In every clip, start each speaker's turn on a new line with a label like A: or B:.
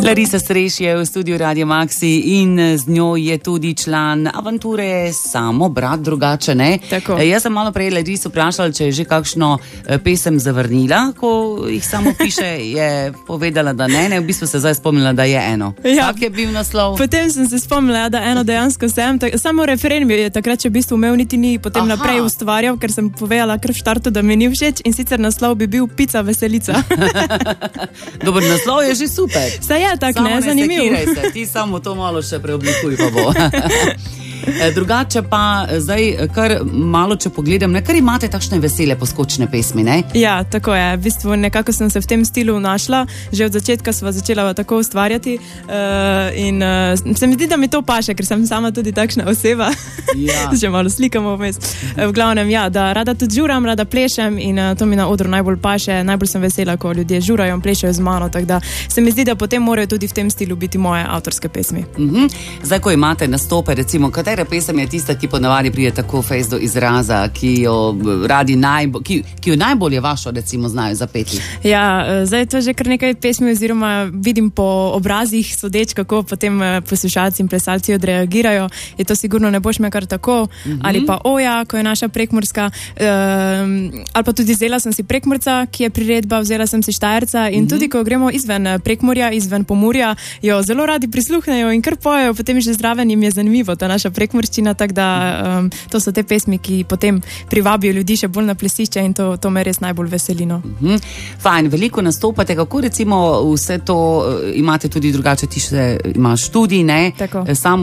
A: Larisa Sreš je v studiu Radio Maxi in z njo je tudi član Avanture Samo brat drugače, ne?
B: Tako.
A: Jaz sem malo prej Lariso vprašala, če je že kakšno pesem zavrnila, ko jih samo piše, je povedala, da ne, v bistvu se zdaj spomnila, da je eno.
B: Ja.
A: Kak je bil naslov?
B: Potem sem se spomnila, da eno dejansko sem, samo refren mi je takrat, če v bistvu imel niti ni potem naprej ustvarjal, ker sem povedala kar v štartu, da mi ni všeč, in sicer naslov bi bil Pica veselica.
A: Dober naslov je že super.
B: Saj je tak,
A: Samo
B: ne, zanimiv.
A: sekiraj se, ti samo to malo še preoblikuj pa bo. Drugače pa zdaj, kar malo če pogledam, kar imate takšne vesele poskočne pesmi, ne?
B: Ja, tako je. V bistvu nekako sem se v tem stilu našla. Že od začetka sva začela tako ustvarjati in se mi zdi, da mi to paše, ker sem sama tudi takšna oseba.
A: Ja.
B: Že malo slikamo vmes. V glavnem, ja, da rada tudi žuram, rada plešem in to mi na odru najbolj paše. Najbolj sem vesela, ko ljudje žurajo in plešajo z mano, tako da se mi zdi, da potem morajo tudi v tem stilu biti moje avtorske pesmi.
A: Zdaj, ko imate nastope, recimo, katera pesem je tista, ki ponavadi pride tako fejst do izraza, ki jo radi ki jo najbolje vašo, recimo, znajo zapeti?
B: Ja, zdaj to že kar nekaj pesmi oziroma vidim po obrazih sodeč, kako potem poslušalci in plesalci odreagirajo. Je to sigurno Ne boš me kar tako, ali pa Oja, ko je naša prekmurska, ali pa tudi Vzela sem si Prekmurca, ki je priredba, Vzela sem si Štajerca in tudi, ko gremo izven Prekmurja, izven Pomurja, jo zelo radi prisluhnejo in kar pojejo, potem že zraven jim je zanimivo ta naša prekmurščina, tako da to so te pesmi, ki potem privabijo ljudi še bolj na plesišče in to me res najbolj veselino.
A: Fajn, veliko nastopate, kako recimo vse to imate tudi drugače, ti še imaš študij, ne?
B: Tako.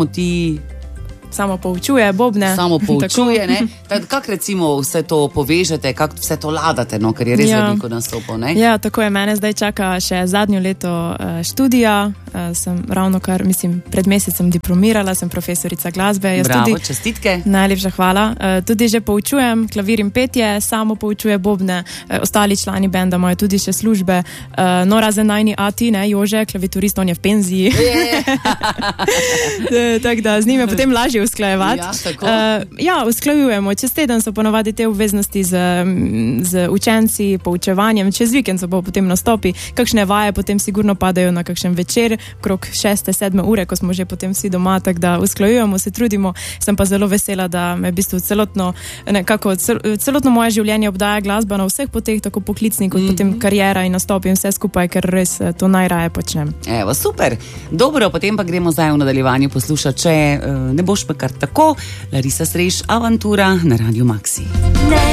B: Samo poučuje, bobne.
A: Samo poučuje, ne? Kako recimo vse to povežete, kako vse to ladate, no? Ker je res veliko nastopov, ne?
B: Ja, tako je. Mene zdaj čaka še zadnjo leto študija. Sem ravnokar, pred mesecem diplomirala, sem profesorica glasbe.
A: Bravo, čestitke.
B: Najlepša hvala. Tudi že poučujem klavir in petje, samo poučuje bobne. Ostali člani benda imajo tudi še službe. No, razen najni ati, ne, Jože, klaviturist, on je v penziji. Tako da z njim je potem lažje usklajevati.
A: Ja, tako.
B: Usklajujemo. Čez teden so ponavadi te obveznosti z učenci, poučevanjem, čez vikend so potem nastopi, kakšne vaje potem sigurno padajo na kakšen večer, krog 6-7 ure, ko smo že potem vsi doma, tako da usklajujemo, se trudimo. Sem pa zelo vesela, da me v bistvu celotno moje življenje obdaja glasba na vseh poteh, tako poklicni kot potem kariera in nastopi in vse skupaj, ker res to najraje počnem.
A: Evo, super. Dobro, potem pa gremo zdaj v nadaljevanju poslušati, če Ne boš me kar tako. Larisa Sreš, Avantura na Radio Maxi.